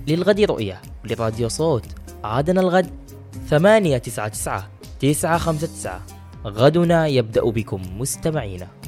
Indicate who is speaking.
Speaker 1: للغد رؤية، لراديو صوت عادنا الغد 899 959. غدنا يبدأ بكم مستمعينا.